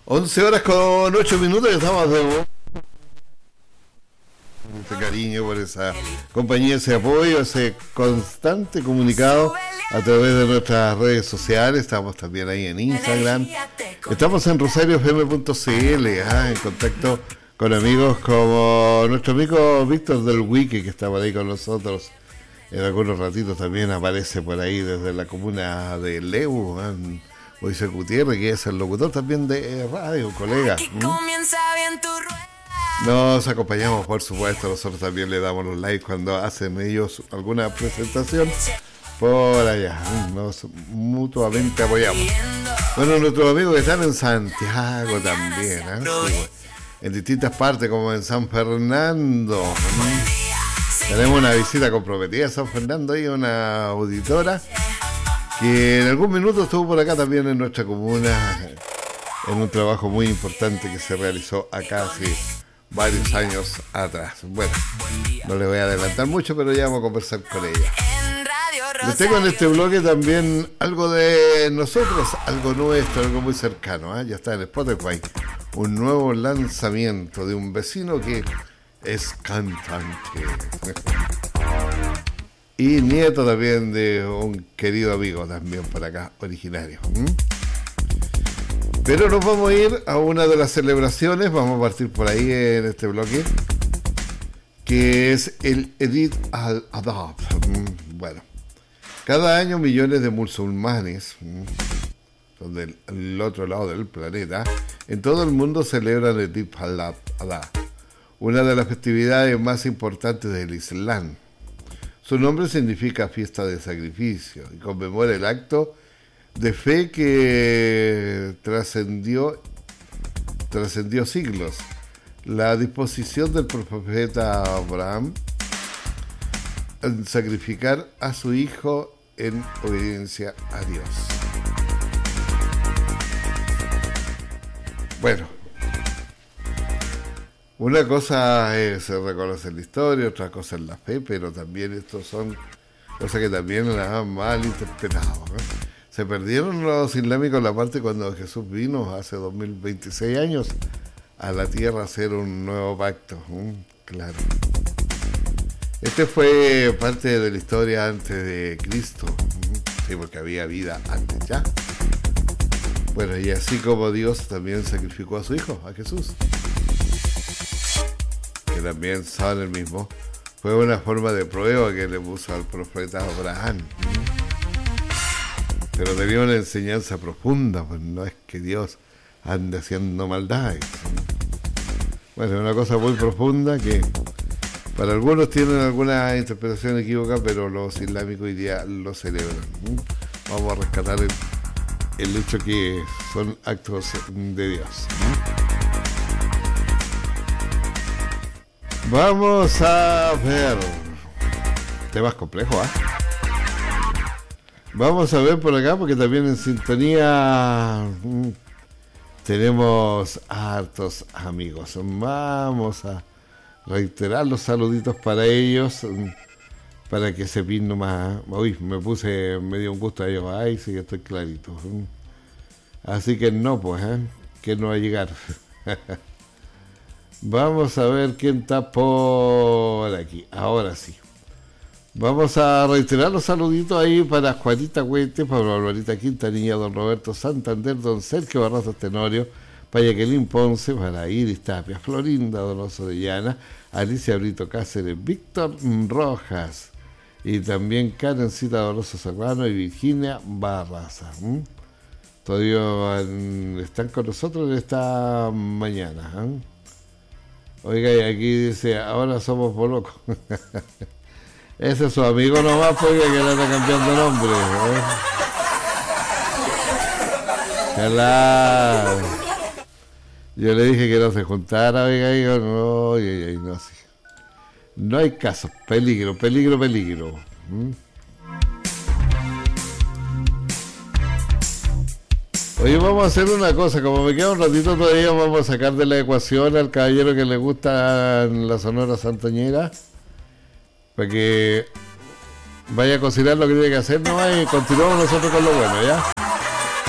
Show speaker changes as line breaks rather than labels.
11 horas con 8 minutos, ya estamos de vuelta. Ese cariño por esa compañía, ese apoyo, ese constante comunicado a través de nuestras redes sociales. Estamos también ahí en Instagram. Estamos en rosariofm.cl, en contacto con amigos como nuestro amigo Víctor del Wiki, que está por ahí con nosotros. En algunos ratitos también aparece por ahí desde la comuna de Leu, Moisés Gutiérrez, que es el locutor también de radio, colega. Nos acompañamos, por supuesto, nosotros también le damos los likes cuando hacen ellos alguna presentación por allá, nos mutuamente apoyamos. Bueno, nuestros amigos que están en Santiago también, sí, en distintas partes como en San Fernando. Tenemos una visita comprometida a San Fernando, ahí una auditora que en algún minuto estuvo por acá también en nuestra comuna, en un trabajo muy importante que se realizó acá hace varios años atrás. Bueno, no le voy a adelantar mucho, pero ya vamos a conversar con ella. Les tengo en este bloque también algo de nosotros, algo nuestro, algo muy cercano, ya está en Spotify, un nuevo lanzamiento de un vecino que es cantante y nieto también de un querido amigo también por acá, originario. Pero nos vamos a ir a una de las celebraciones, vamos a partir por ahí en este bloque, que es el Eid al-Adha. Bueno, cada año millones de musulmanes, son del otro lado del planeta, en todo el mundo celebran el Eid al-Adha, una de las festividades más importantes del Islam. Su nombre significa fiesta de sacrificio y conmemora el acto de fe que trascendió siglos. La disposición del profeta Abraham en sacrificar a su hijo en obediencia a Dios. Bueno, una cosa es reconocer la historia, otra cosa es la fe, pero también estos son cosas que también las han mal interpretado, Se perdieron los islámicos la parte cuando Jesús vino hace 2026 años a la tierra a hacer un nuevo pacto. Claro. Este fue parte de la historia antes de Cristo. Sí, porque había vida antes ya. Bueno, y así como Dios también sacrificó a su hijo, a Jesús, que también son el mismo, fue una forma de prueba que le puso al profeta Abraham. Pero tenía una enseñanza profunda, pues no es que Dios ande haciendo maldades. Bueno, es una cosa muy profunda que para algunos tienen alguna interpretación equívoca, pero los islámicos hoy día lo celebran. Vamos a rescatar el hecho que son actos de Dios. Vamos a ver temas complejos, Vamos a ver por acá, porque también en sintonía tenemos hartos amigos. Vamos a reiterar los saluditos para ellos, para que se pin nomás. Uy, me dio un gusto a ellos. Ay, sí, estoy clarito. Así que no, pues, que no va a llegar. Vamos a ver quién está por aquí. Ahora sí. Vamos a reiterar los saluditos ahí para Juanita Huete, para Barbarita Quintanilla, don Roberto Santander, don Sergio Barrazas Tenorio, para Jacqueline Ponce, para Iris Tapia, Florinda Donoso de Llana, Alicia Brito Cáceres, Víctor Rojas, y también Karencita Donoso Serrano y Virginia Barraza. Todavía están con nosotros en esta mañana. Oiga, y aquí dice, ahora somos bolocos. Ese es su amigo nomás, porque que le está cambiando nombre. Claro. Yo le dije que no se juntara, oiga, y yo, no, sí. No hay caso, peligro. Oye, vamos a hacer una cosa, como me queda un ratito todavía, vamos a sacar de la ecuación al caballero que le gusta la Sonora Santañera, para que vaya a cocinar lo que tiene que hacer, ¿no? Y continuamos nosotros con lo bueno, ¿ya?